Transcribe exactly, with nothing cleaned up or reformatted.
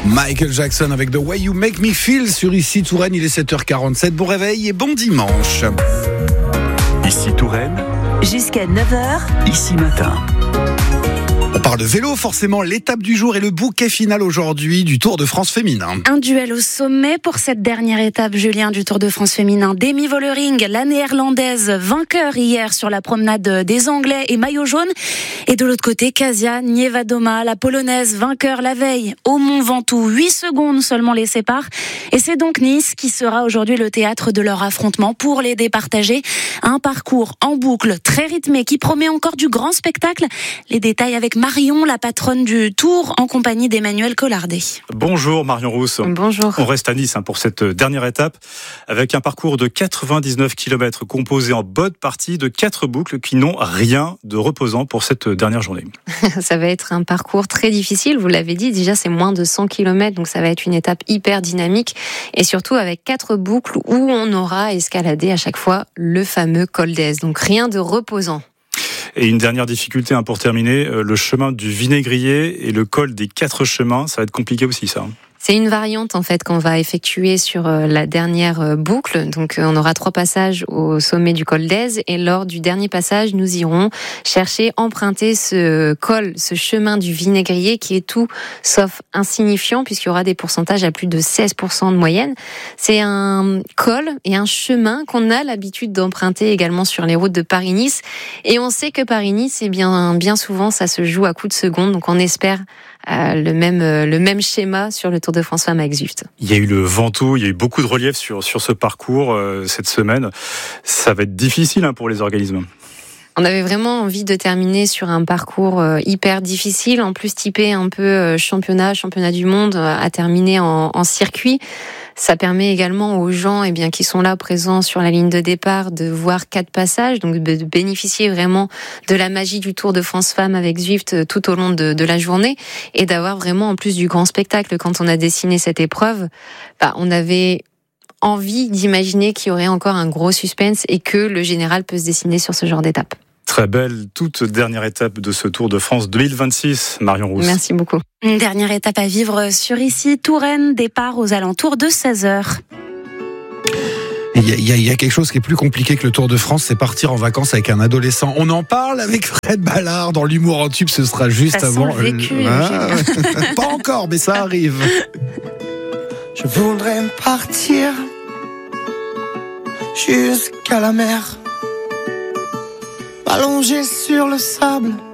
Michael Jackson avec The Way You Make Me Feel sur Ici Touraine, il est sept heures quarante-sept. Bon réveil et bon dimanche. Ici Touraine, jusqu'à neuf heures, Ici Matin. On parle de vélo, forcément, l'étape du jour et le bouquet final aujourd'hui du Tour de France féminin. Un duel au sommet pour cette dernière étape, Julien, du Tour de France féminin. Demi Vollering, la néerlandaise, vainqueur hier sur la promenade des Anglais et maillot jaune. Et de l'autre côté, Kasia Niewiadoma, la polonaise, vainqueur la veille au Mont Ventoux. huit secondes seulement les séparent. Et c'est donc Nice qui sera aujourd'hui le théâtre de leur affrontement pour les départager. Un parcours en boucle, très rythmé, qui promet encore du grand spectacle. Les détails avec Marion, la patronne du Tour, en compagnie d'Emmanuel Collardet. Bonjour Marion Rousse. Bonjour. On reste à Nice hein, pour cette dernière étape, avec un parcours de quatre-vingt-dix-neuf kilomètres composé en bonne partie de quatre boucles qui n'ont rien de reposant pour cette dernière journée. Ça va être un parcours très difficile, vous l'avez dit, déjà c'est moins de cent kilomètres, donc ça va être une étape hyper dynamique, et surtout avec quatre boucles où on aura escaladé à chaque fois le fameux col d'Èze, donc rien de reposant. Et une dernière difficulté hein, pour terminer, le chemin du Vinaigrier et le col des Quatre Chemins, ça va être compliqué aussi ça. C'est une variante en fait qu'on va effectuer sur la dernière boucle. Donc on aura trois passages au sommet du col d'Èze et lors du dernier passage, nous irons chercher, emprunter ce col, ce chemin du Vinaigrier qui est tout sauf insignifiant puisqu'il y aura des pourcentages à plus de seize pour cent de moyenne. C'est un col et un chemin qu'on a l'habitude d'emprunter également sur les routes de Paris-Nice. Et on sait que Paris-Nice, eh bien, bien souvent, ça se joue à coups de seconde. Donc on espère euh, le même, euh, le même schéma sur le Tour de France Femmes avec Zwift. Il y a eu le Ventoux, il y a eu beaucoup de relief sur, sur ce parcours euh, cette semaine. Ça va être difficile hein, pour les organismes. On avait vraiment envie de terminer sur un parcours hyper difficile, en plus typé un peu championnat, championnat du monde, à terminer en, en circuit. Ça permet également aux gens eh bien, qui sont là présents sur la ligne de départ de voir quatre passages, donc de bénéficier vraiment de la magie du Tour de France Femmes avec Zwift tout au long de, de la journée et d'avoir vraiment en plus du grand spectacle. Quand on a dessiné cette épreuve, bah, on avait envie d'imaginer qu'il y aurait encore un gros suspense et que le général peut se dessiner sur ce genre d'étape. Très belle toute dernière étape de ce Tour de France deux mille vingt-six, Marion Rousse. Merci beaucoup. Une dernière étape à vivre sur Ici Touraine, départ aux alentours de seize heures. Il y, y, y a quelque chose qui est plus compliqué que le Tour de France, c'est partir en vacances avec un adolescent. On en parle avec Fred Ballard dans l'humour en tube, ce sera juste ça avant. Sent le vécu, ah, pas encore, mais ça arrive. Je voudrais partir jusqu'à la mer, allongé sur le sable,